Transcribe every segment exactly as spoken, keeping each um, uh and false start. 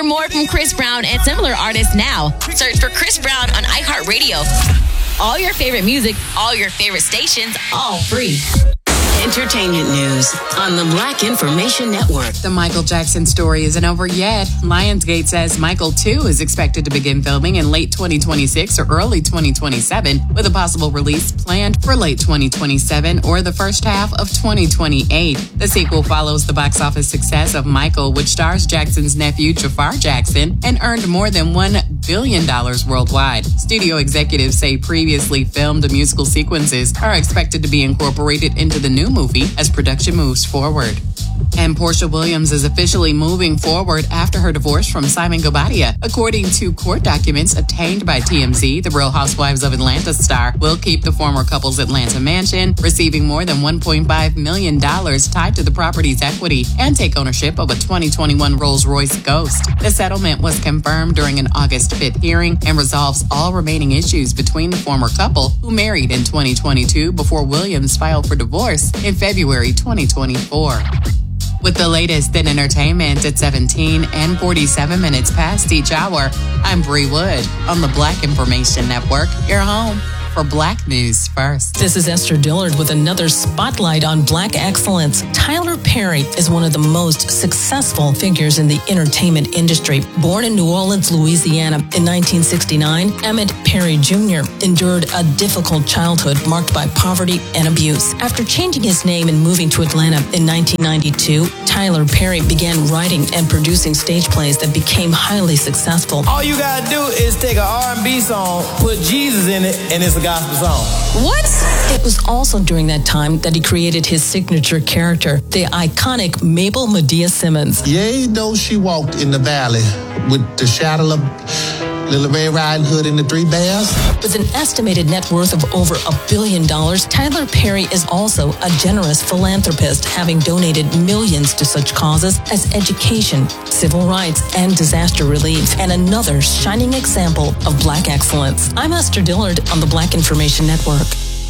Hear more from Chris Brown and similar artists now. Search for Chris Brown on iHeartRadio. All your favorite music, all your favorite stations, all free. Entertainment news on the Black Information Network. The Michael Jackson story isn't over yet. Lionsgate says Michael two is expected to begin filming in late twenty twenty-six or early twenty twenty-seven, with a possible release planned for late twenty twenty-seven or the first half of twenty twenty-eight. The sequel follows the box office success of Michael, which stars Jackson's nephew Jafar Jackson and earned more than one billion dollars worldwide. Studio executives say previously filmed musical sequences are expected to be incorporated into the new movie as production moves forward. And Portia Williams is officially moving forward after her divorce from Simon Guobadia. According to court documents obtained by T M Z, the Real Housewives of Atlanta star will keep the former couple's Atlanta mansion, receiving more than one point five million dollars tied to the property's equity, and take ownership of a twenty twenty-one Rolls-Royce Ghost. The settlement was confirmed during an August fifth hearing and resolves all remaining issues between the former couple, who married in twenty twenty-two before Williams filed for divorce in February twenty twenty-four. With the latest in entertainment at seventeen and forty-seven minutes past each hour, I'm Bree Wood on the Black Information Network, your home for Black News First. This is Esther Dillard with another spotlight on Black excellence. Tyler Perry is one of the most successful figures in the entertainment industry. Born in New Orleans, Louisiana in nineteen sixty-nine, Emmett Perry Junior endured a difficult childhood marked by poverty and abuse. After changing his name and moving to Atlanta in nineteen ninety-two, Tyler Perry began writing and producing stage plays that became highly successful. All you gotta do is take an R and B song, put Jesus in it, and it's a gospel song. What? It was also during that time that he created his signature character, the iconic Mabel Medea Simmons. Yea, though she walked in the valley with the shadow of Little Red Riding Hood and the Three Bears. With an estimated net worth of over a billion dollars, Tyler Perry is also a generous philanthropist, having donated millions to such causes as education, civil rights, and disaster relief, and another shining example of Black excellence. I'm Esther Dillard on the Black Information Network.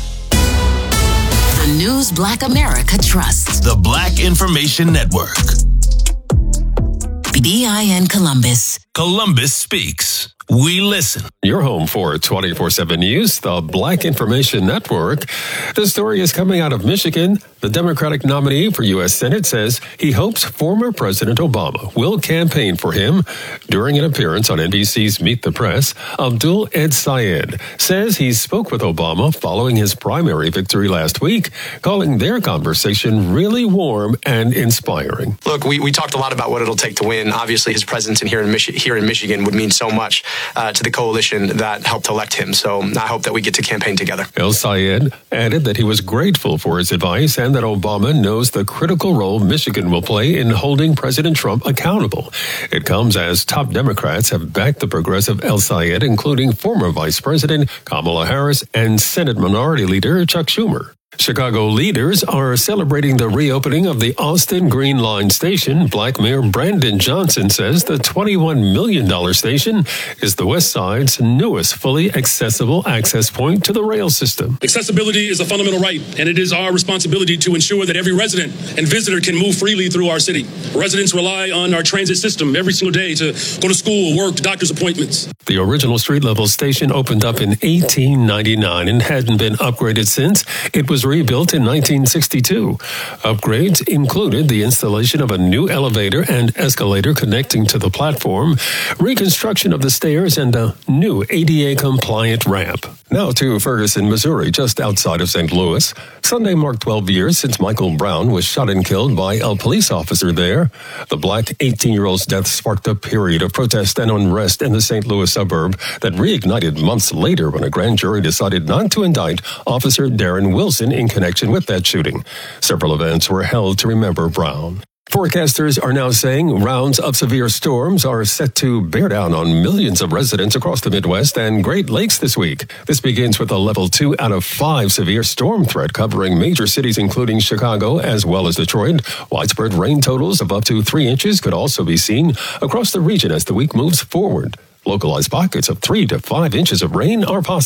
The news Black America trusts. The Black Information Network. B I N Columbus. Columbus speaks. We listen. Your home for twenty-four seven News, the Black Information Network. The story is coming out of Michigan. The Democratic nominee for U S Senate says he hopes former President Obama will campaign for him. During an appearance on N B C's Meet the Press, Abdul Ed Syed says he spoke with Obama following his primary victory last week, calling their conversation really warm and inspiring. Look, we, we talked a lot about what it'll take to win. Obviously, his presence in here in, Michi- here in Michigan would mean so much uh, to the coalition that helped elect him. So I hope that we get to campaign together. El Syed added that he was grateful for his advice and that Obama knows the critical role Michigan will play in holding President Trump accountable. It comes as top Democrats have backed the progressive El Syed, including former Vice President Kamala Harris and Senate Minority Leader Chuck Schumer. Chicago leaders are celebrating the reopening of the Austin Green Line station. Black Mayor Brandon Johnson says the twenty-one million dollars station is the West Side's newest fully accessible access point to the rail system. Accessibility is a fundamental right, and it is our responsibility to ensure that every resident and visitor can move freely through our city. Residents rely on our transit system every single day to go to school, work, doctor's appointments. The original street-level station opened up in eighteen ninety-nine and hadn't been upgraded since. It was rebuilt in nineteen sixty-two. Upgrades included the installation of a new elevator and escalator connecting to the platform, reconstruction of the stairs, and a new A D A-compliant ramp. Now to Ferguson, Missouri, just outside of Saint Louis. Sunday marked twelve years since Michael Brown was shot and killed by a police officer there. The black eighteen-year-old's death sparked a period of protest and unrest in the Saint Louis suburb that reignited months later when a grand jury decided not to indict Officer Darren Wilson in connection with that shooting. Several events were held to remember Brown. Forecasters are now saying rounds of severe storms are set to bear down on millions of residents across the Midwest and Great Lakes this week. This begins with a level two out of five severe storm threat covering major cities including Chicago as well as Detroit. Widespread rain totals of up to three inches could also be seen across the region as the week moves forward. Localized pockets of three to five inches of rain are possible.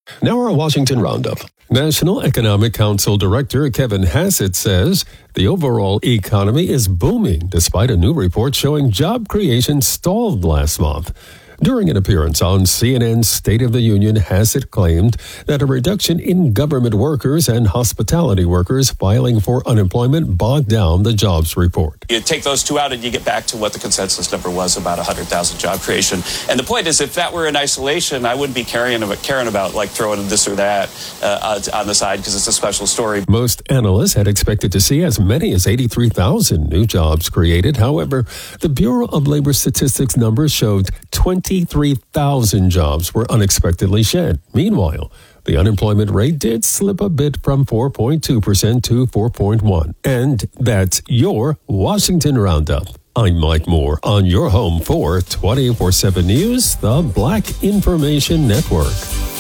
Now our Washington Roundup. National Economic Council Director Kevin Hassett says the overall economy is booming despite a new report showing job creation stalled last month. During an appearance on C N N's State of the Union, Hassett claimed that a reduction in government workers and hospitality workers filing for unemployment bogged down the jobs report. You take those two out and you get back to what the consensus number was, about one hundred thousand job creation. And the point is, if that were in isolation, I wouldn't be caring about, caring about like throwing this or that uh, on the side because it's a special story. Most analysts had expected to see as many as eighty-three thousand new jobs created. However, the Bureau of Labor Statistics numbers showed twenty-three thousand jobs were unexpectedly shed. Meanwhile, the unemployment rate did slip a bit from four point two percent to four point one. And that's your Washington Roundup. I'm Mike Moore on your home for twenty-four seven News, the Black Information Network.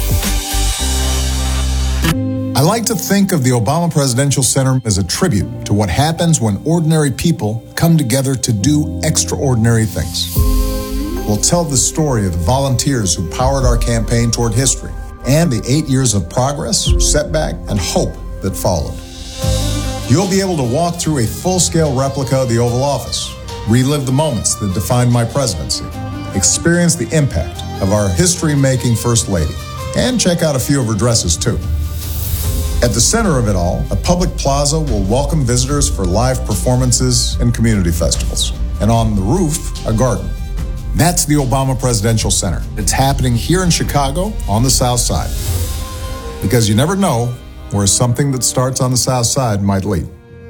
I like to think of the Obama Presidential Center as a tribute to what happens when ordinary people come together to do extraordinary things. We'll tell the story of the volunteers who powered our campaign toward history and the eight years of progress, setback, and hope that followed. You'll be able to walk through a full-scale replica of the Oval Office, relive the moments that defined my presidency, experience the impact of our history-making First Lady, and check out a few of her dresses, too. At the center of it all, a public plaza will welcome visitors for live performances and community festivals. And on the roof, a garden. That's the Obama Presidential Center. It's happening here in Chicago on the South Side. Because you never know where something that starts on the South Side might lead.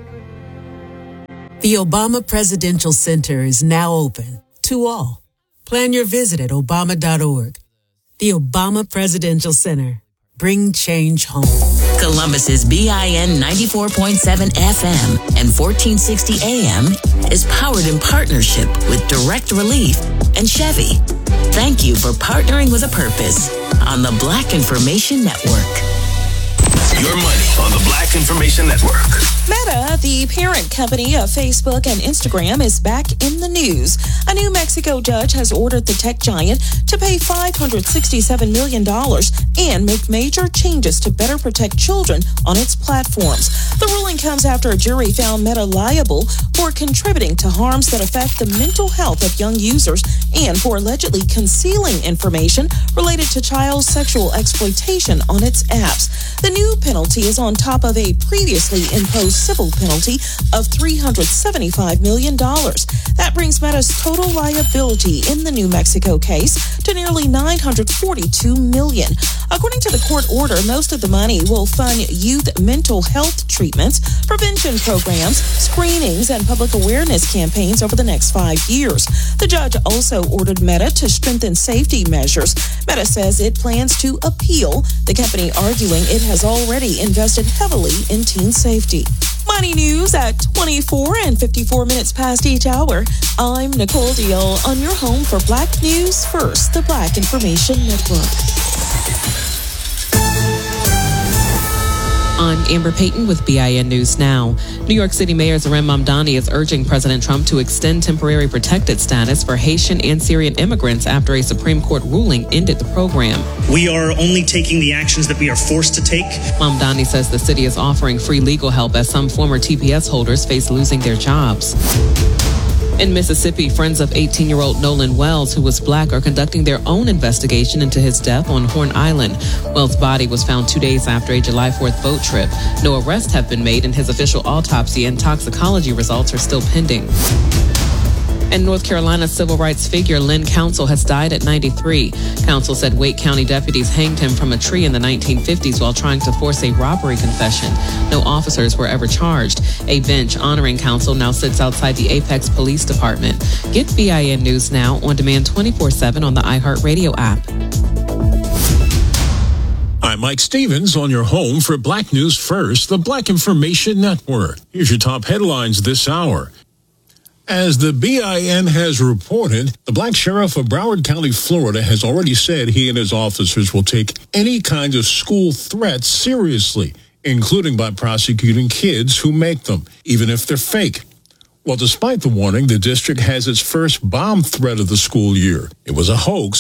The Obama Presidential Center is now open to all. Plan your visit at obama dot org. The Obama Presidential Center. Bring change home. Columbus's B I N ninety-four point seven F M and fourteen sixty A M is powered in partnership with Direct Relief and Chevy. Thank you for partnering with a purpose on the Black Information Network. Your money on the Black Information Network. Meta, the parent company of Facebook and Instagram, is back in the news. A New Mexico judge has ordered the tech giant to pay five hundred sixty-seven million dollars and make major changes to better protect children on its platforms. The ruling comes after a jury found Meta liable for contributing to harms that affect the mental health of young users and for allegedly concealing information related to child sexual exploitation on its apps. The new penalty is on top of a previously imposed civil penalty of three hundred seventy-five million dollars. That brings Meta's total liability in the New Mexico case to nearly nine hundred forty-two million dollars. According to the court order, most of the money will fund youth mental health treatments, prevention programs, screenings, and public awareness campaigns over the next five years. The judge also ordered Meta to strengthen safety measures. Meta says it plans to appeal, the company arguing it has already invested heavily in teen safety. Money news at twenty-four and fifty-four minutes past each hour. I'm Nicole Deal on your home for Black News First, the Black Information Network. I'm Amber Payton with B I N News Now. New York City Mayor Zohran Mamdani is urging President Trump to extend temporary protected status for Haitian and Syrian immigrants after a Supreme Court ruling ended the program. We are only taking the actions that we are forced to take. Mamdani says the city is offering free legal help as some former T P S holders face losing their jobs. In Mississippi, friends of eighteen-year-old Nolan Wells, who was black, are conducting their own investigation into his death on Horn Island. Wells' body was found two days after a July fourth boat trip. No arrests have been made, and his official autopsy and toxicology results are still pending. And North Carolina civil rights figure Lynn Council has died at ninety-three. Council said Wake County deputies hanged him from a tree in the nineteen fifties while trying to force a robbery confession. No officers were ever charged. A bench honoring Council now sits outside the Apex Police Department. Get B I N News Now on demand twenty-four seven on the iHeartRadio app. I'm Mike Stevens on your home for Black News First, the Black Information Network. Here's your top headlines this hour. As the B I N has reported, the black sheriff of Broward County, Florida, has already said he and his officers will take any kind of school threats seriously, including by prosecuting kids who make them, even if they're fake. Well, despite the warning, the district has its first bomb threat of the school year. It was a hoax,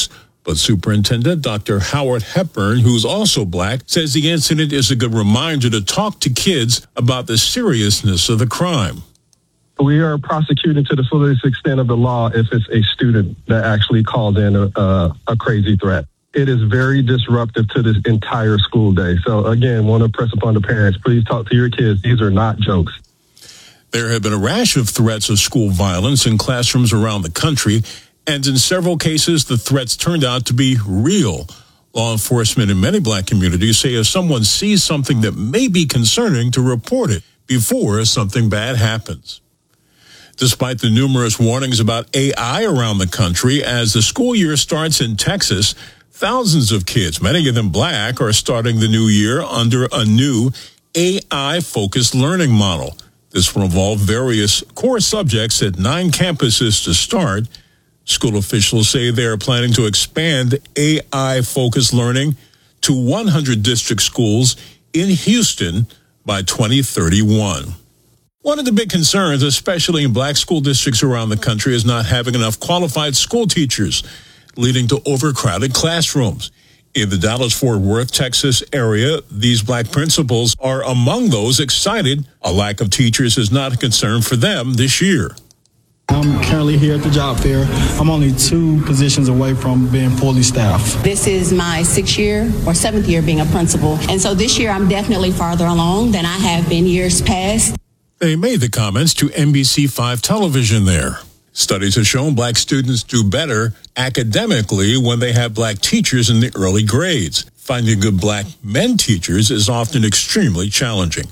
But Superintendent Doctor Howard Hepburn, who's also black, says the incident is a good reminder to talk to kids about the seriousness of the crime. We are prosecuting to the fullest extent of the law if it's a student that actually calls in a, a, a crazy threat. It is very disruptive to this entire school day. So, again, want to press upon the parents, please talk to your kids. These are not jokes. There have been a rash of threats of school violence in classrooms around the country, and in several cases, the threats turned out to be real. Law enforcement in many black communities say if someone sees something that may be concerning, to report it before something bad happens. Despite the numerous warnings about A I around the country, as the school year starts in Texas, thousands of kids, many of them black, are starting the new year under a new A I-focused learning model. This will involve various core subjects at nine campuses to start. School officials say they are planning to expand A I-focused learning to one hundred district schools in Houston by twenty thirty-one. One of the big concerns, especially in black school districts around the country, is not having enough qualified school teachers, leading to overcrowded classrooms. In the Dallas-Fort Worth, Texas area, these black principals are among those excited. A lack of teachers is not a concern for them this year. I'm currently here at the job fair. I'm only two positions away from being fully staffed. This is my sixth year or seventh year being a principal. And so this year I'm definitely farther along than I have been years past. They made the comments to N B C five television there. Studies have shown black students do better academically when they have black teachers in the early grades. Finding good black men teachers is often extremely challenging.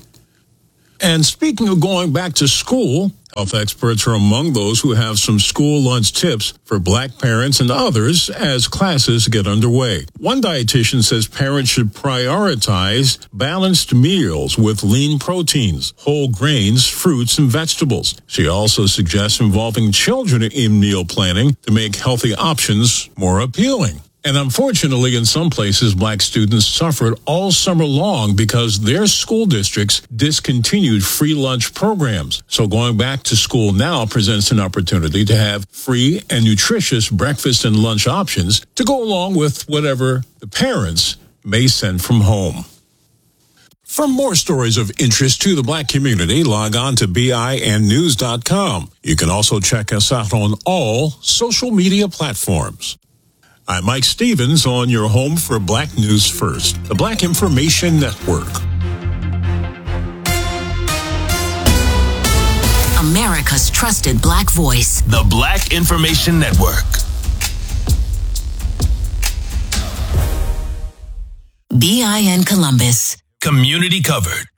And speaking of going back to school, health experts are among those who have some school lunch tips for black parents and others as classes get underway. One dietitian says parents should prioritize balanced meals with lean proteins, whole grains, fruits, and vegetables. She also suggests involving children in meal planning to make healthy options more appealing. And unfortunately, in some places, black students suffered all summer long because their school districts discontinued free lunch programs. So going back to school now presents an opportunity to have free and nutritious breakfast and lunch options to go along with whatever the parents may send from home. For more stories of interest to the black community, log on to B I N news dot com. You can also check us out on all social media platforms. I'm Mike Stevens on your home for Black News First, the Black Information Network. America's trusted black voice. The Black Information Network. B I N Columbus. Community covered.